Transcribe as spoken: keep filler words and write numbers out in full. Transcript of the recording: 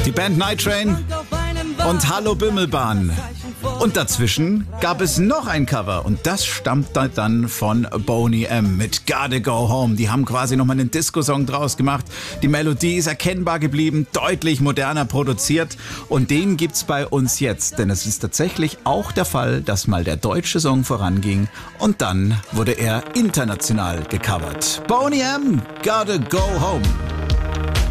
Die Band Night Train und Hallo Bimmelbahn. Und dazwischen gab es noch ein Cover und das stammt dann von Boney M. mit Gotta Go Home. Die haben quasi nochmal einen Disco-Song draus gemacht. Die Melodie ist erkennbar geblieben, deutlich moderner produziert und den gibt's bei uns jetzt. Denn es ist tatsächlich auch der Fall, dass mal der deutsche Song voranging und dann wurde er international gecovert. Boney M. Gotta Go Home.